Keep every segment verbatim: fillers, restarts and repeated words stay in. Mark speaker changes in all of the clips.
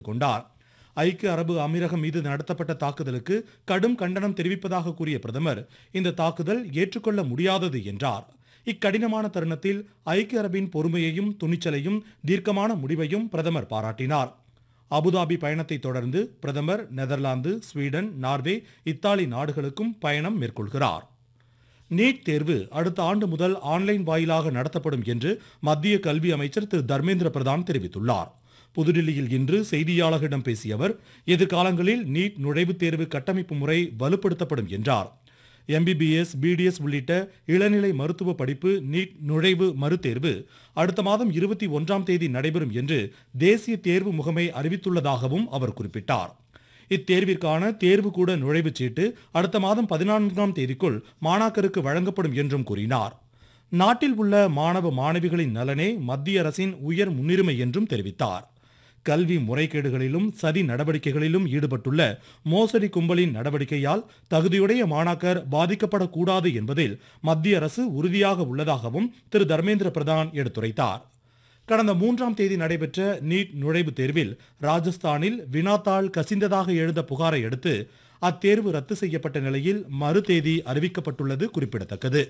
Speaker 1: கொண்டார். ஐக்கிய அரபு அமீரகம் மீது நடத்தப்பட்ட தாக்குதலுக்கு கடும் கண்டனம் தெரிவிப்பதாக கூறிய பிரதமர், இந்த தாக்குதல் ஏற்றுக்கொள்ள முடியாதது என்றார். இக்கடினமான தருணத்தில் ஐக்கிய அரபின் பொறுமையையும் துணிச்சலையும் தீர்க்கமான முடிவையும் பிரதமர் பாராட்டினார். அபுதாபி பயணத்தை தொடர்ந்து பிரதமர் நெதர்லாந்து, ஸ்வீடன், நார்வே, இத்தாலி நாடுகளுக்கும் பயணம் மேற்கொள்கிறார். நீட் தேர்வு அடுத்த ஆண்டு முதல் ஆன்லைன் வாயிலாக நடத்தப்படும் என்று மத்திய கல்வி அமைச்சர் திரு தர்மேந்திர பிரதான் தெரிவித்துள்ளார். புதுடில்லியில் இன்று செய்தியாளர்களிடம் பேசிய அவர், எதிர்காலங்களில் நீட் நுழைவுத் தேர்வு கட்டமைப்பு முறை வலுப்படுத்தப்படும் என்றார். எம்பிபிஎஸ், பிடிஎஸ் உள்ளிட்ட இளநிலை மருத்துவ படிப்பு நீட் நுழைவு மறுதேர்வு அடுத்த மாதம் இருபத்தி ஒன்றாம் தேதி நடைபெறும் என்று தேசிய தேர்வு முகமை அறிவித்துள்ளதாகவும் அவர் குறிப்பிட்டார். இத்தேர்விற்கான தேர்வுக்கூட நுழைவுச் சீட்டு அடுத்த மாதம் பதினான்காம் தேதிக்குள் மாணாக்கருக்கு வழங்கப்படும் என்றும் கூறினார். நாட்டில் உள்ள மாணவ மாணவிகளின் நலனே மத்திய அரசின் உயர் முன்னுரிமை என்றும் தெரிவித்தார். கல்வி முறைகேடுகளிலும் சதி நடவடிக்கைகளிலும் ஈடுபட்டுள்ள மோசடி கும்பலின் நடவடிக்கையால் தகுதியுடைய மாணாக்கர் பாதிக்கப்படக்கூடாது என்பதில் மத்திய அரசு உறுதியாக உள்ளதாகவும் திரு தர்மேந்திர பிரதான் எடுத்துரைத்தார். கடந்த மூன்றாம் தேதி நடைபெற்ற நீட் நுழைவுத் தேர்வில் ராஜஸ்தானில் வினாத்தாள் கசிந்ததாக எழுந்த புகாரை அடுத்து அத்தேர்வு ரத்து செய்யப்பட்ட நிலையில் மறு தேதி அறிவிக்கப்பட்டுள்ளது குறிப்பிடத்தக்கது.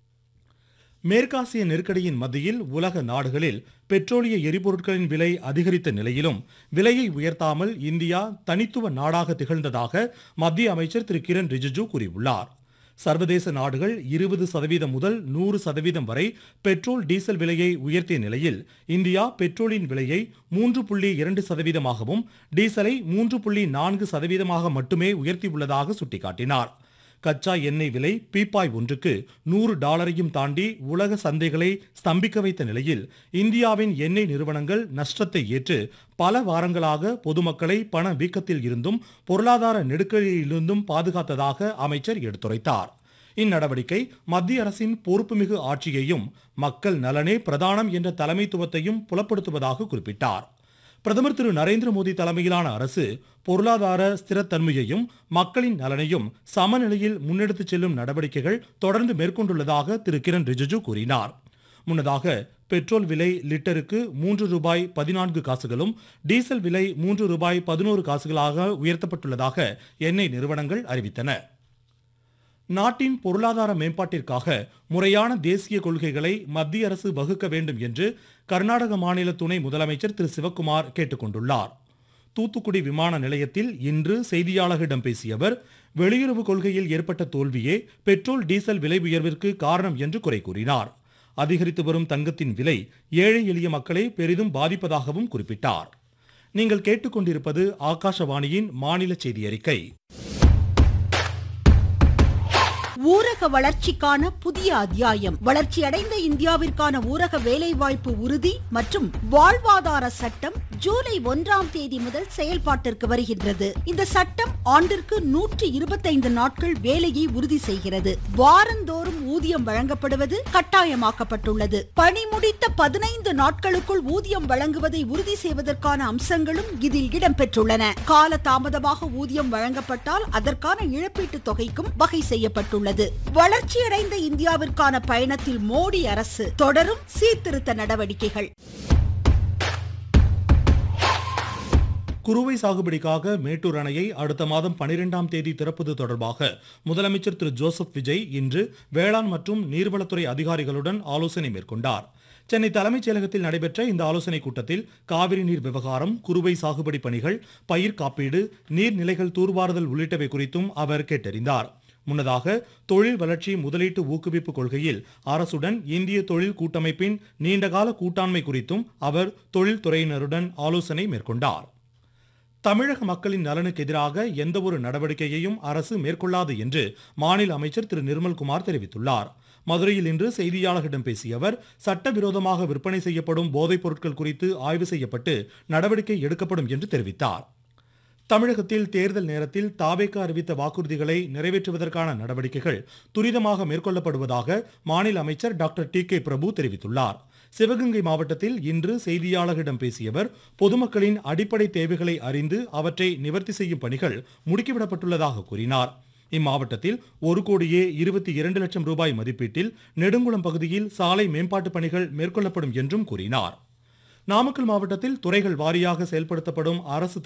Speaker 1: மேற்காசிய நெருக்கடியின் மத்தியில் உலக நாடுகளில் பெட்ரோலிய எரிபொருட்களின் விலை அதிகரித்த நிலையிலும் விலையை உயர்த்தாமல் இந்தியா தனித்துவ நாடாக திகழ்ந்ததாக மத்திய அமைச்சர் திரு கிரண் ரிஜிஜு கூறியுள்ளார். சர்வதேச நாடுகள் இருபது சதவீதம் முதல் நூறு சதவீதம் வரை பெட்ரோல் டீசல் விலையை உயர்த்திய நிலையில் இந்தியா பெட்ரோலின் விலையை மூன்று புள்ளி இரண்டு சதவீதமாகவும் டீசலை மூன்று புள்ளி நான்கு சதவீதமாக மட்டுமே உயர்த்தியுள்ளதாக சுட்டிக்காட்டினார். கச்சா எண்ணெய் விலை பீப்பாய் ஒன்றுக்கு நூறு டாலரையும் தாண்டி உலக சந்தைகளை ஸ்தம்பிக்க வைத்த நிலையில் இந்தியாவின் எண்ணெய் நிறுவனங்கள் நஷ்டத்தை ஏற்று பல வாரங்களாக பொதுமக்களை பண வீக்கத்தில் இருந்தும் பொருளாதார நெருக்கடியிலிருந்தும் பாதுகாத்ததாக அமைச்சர் எடுத்துரைத்தார். இந்நடவடிக்கை மத்திய அரசின் பொறுப்புமிகு ஆட்சியையும் மக்கள் நலனே பிரதானம் என்ற தலைமைத்துவத்தையும் புலப்படுத்துவதாக குறிப்பிட்டார். பிரதமர் திரு நரேந்திர மோடி தலைமையிலான அரசு பொருளாதார ஸ்திரத்தன்மையையும் மக்களின் நலனையும் சமநிலையில் முன்னெடுத்துச் செல்லும் நடவடிக்கைகள் தொடர்ந்து மேற்கொண்டுள்ளதாக திரு கிரண் ரிஜிஜு கூறினார். முன்னதாக பெட்ரோல் விலை லிட்டருக்கு மூன்று ரூபாய் பதினான்கு காசுகளும் டீசல் விலை மூன்று ரூபாய் பதினோரு காசுகளாக உயர்த்தப்பட்டுள்ளதாக எண்ணெய் நிறுவனங்கள் அறிவித்தன. நாட்டின் பொருளாதார மேம்பாட்டிற்காக முறையான தேசிய கொள்கைகளை மத்திய அரசு வகுக்க வேண்டும் என்று கர்நாடக மாநில துணை முதலமைச்சர் திரு சிவக்குமார் கேட்டுக்கொண்டுள்ளார். தூத்துக்குடி விமான நிலையத்தில் இன்று செய்தியாளர்களிடம் பேசிய அவர், வெளியுறவு கொள்கையில் ஏற்பட்ட தோல்வியே பெட்ரோல் டீசல் விலை உயர்விற்கு காரணம் என்று குறை கூறினார். அதிகரித்து வரும் தங்கத்தின் விலை ஏழை எளிய மக்களை பெரிதும் பாதிப்பதாகவும் குறிப்பிட்டார். நீங்கள் கேட்டுக்கொண்டிருப்பது ஆகாஷவாணியின் மாநில செய்தி அறிக்கை.
Speaker 2: ஊரக வளர்ச்சிக்கான புதிய அத்தியாயம். வளர்ச்சியடைந்த இந்தியாவிற்கான ஊரக வேலைவாய்ப்பு உறுதி மற்றும் வாழ்வாதார சட்டம் ஜூலை ஒன்றாம் தேதி முதல் செயல்பாட்டிற்கு வருகின்றது. இந்த சட்டம் ஆண்டிற்கு நூற்றி இருபத்தைந்து நாட்கள் வேலையை உறுதி செய்கிறது. வாரந்தோறும் ஊதியம் வழங்கப்படுவது கட்டாயமாக்கப்பட்டுள்ளது. பணி முடித்த பதினைந்து நாட்களுக்குள் ஊதியம் வழங்குவதை உறுதி செய்வதற்கான அம்சங்களும் இதில் இடம்பெற்றுள்ளன. கால தாமதமாக ஊதியம் வழங்கப்பட்டால் அதற்கான இழப்பீட்டுத் தொகைக்கும் வகை செய்யப்பட்டுள்ளது. வளர்ச்சியடைந்த இந்தியாவிற்கான பயணத்தில் மோடி அரசு தொடரும் சீர்திருத்த நடவடிக்கைகள்.
Speaker 1: குறுவை சாகுபடிக்காக மேட்டூர் அணையை அடுத்த மாதம் பனிரெண்டாம் தேதி திறப்பது தொடர்பாக முதலமைச்சர் திரு ஜோசப் விஜய் இன்று வேளாண் மற்றும் நீர்வளத்துறை அதிகாரிகளுடன் ஆலோசனை மேற்கொண்டார். சென்னை தலைமைச் செயலகத்தில் நடைபெற்ற இந்த ஆலோசனைக் கூட்டத்தில் காவிரி நீர் விவகாரம், குறுவை சாகுபடி பணிகள், பயிர் காப்பீடு, நீர்நிலைகள் தூர்வாறுதல் உள்ளிட்டவை குறித்தும் அவர் கேட்டறிந்தார். முன்னதாக தொழில் வளர்ச்சி முதலீட்டு ஊக்குவிப்பு கொள்கையில் அரசுடன் இந்திய தொழில் கூட்டமைப்பின் நீண்டகால கூட்டாண்மை குறித்தும் அவர் தொழில்துறையினருடன் ஆலோசனை மேற்கொண்டார். தமிழக மக்களின் நலனுக்கு எதிராக எந்தவொரு நடவடிக்கையையும் அரசு மேற்கொள்ளாது என்று மாநில அமைச்சர் திரு நிர்மல்குமார் தெரிவித்துள்ளார். மதுரையில் இன்று செய்தியாளர்களிடம் பேசிய அவர், சட்டவிரோதமாக விற்பனை செய்யப்படும் போதைப் பொருட்கள் குறித்து ஆய்வு செய்யப்பட்டு நடவடிக்கை எடுக்கப்படும் என்று தெரிவித்தார். தமிழகத்தில் தேர்தல் நேரத்தில் தாவேக அறிவித்த வாக்குறுதிகளை நிறைவேற்றுவதற்கான நடவடிக்கைகள் துரிதமாக மேற்கொள்ளப்படுவதாக மாநில அமைச்சர் டாக்டர் டி கே பிரபு தெரிவித்துள்ளார். சிவகங்கை மாவட்டத்தில் இன்று செய்தியாளர்களிடம் பேசிய அவர், பொதுமக்களின் அடிப்படை தேவைகளை அறிந்து அவற்றை நிவர்த்தி செய்யும் பணிகள் முடுக்கிவிடப்பட்டுள்ளதாக கூறினார். இம்மாவட்டத்தில் ஒரு கோடியே இருபத்தி இரண்டு லட்சம் ரூபாய் மதிப்பீட்டில் நெடுங்குளம் பகுதியில் சாலை மேம்பாட்டு பணிகள் மேற்கொள்ளப்படும் என்றும் கூறினார். நாமக்கல் மாவட்டத்தில் துறைகள் வாரியாக செயல்படுத்தப்படும் அரசு